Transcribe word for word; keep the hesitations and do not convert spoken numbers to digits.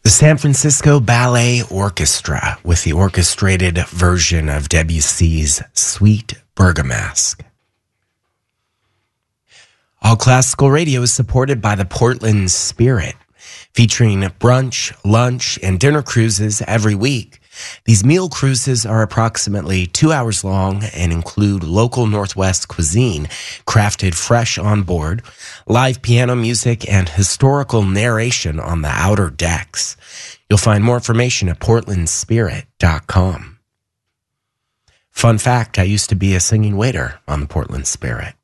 The San Francisco Ballet Orchestra with the orchestrated version of Debussy's Sweet Bergamask. All Classical Radio is supported by the Portland Spirit, featuring brunch, lunch, and dinner cruises every week. These meal cruises are approximately two hours long and include local Northwest cuisine, crafted fresh on board, live piano music, and historical narration on the outer decks. You'll find more information at portland spirit dot com. Fun fact, I used to be a singing waiter on the Portland Spirit.